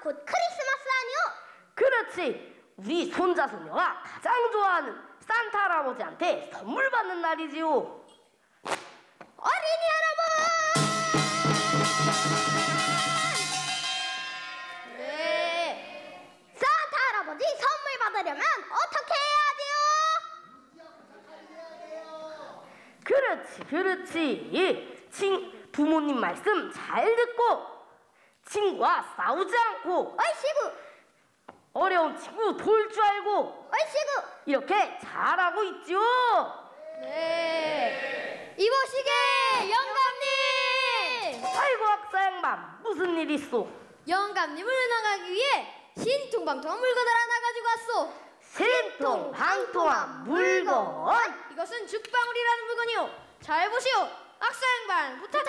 곧 크리스마스 아니오? 그렇지. 우리 손자 손녀가 가장 좋아하는 산타 할아버지한테 선물 받는 날이지요. 어린이 여러분! 네. 산타 할아버지 선물 받으려면 어떻게 해야 돼요? 그렇지. 부모님 말씀 잘 듣고 친구와 싸우지 않고 어이씨구! 어려운 친구 도울 줄 알고 어이씨구! 이렇게 잘하고 있지요. 네. 이보시게 영감님! 아이고 학사 양반, 무슨 일 있소? 영감님을 응원하기 위해 신통방통한 물건을 하나 가지고 왔소. 신통방통한 물건. 이것은 죽방울이라는 물건이오. 잘 보시오. 악사 양반 부탁.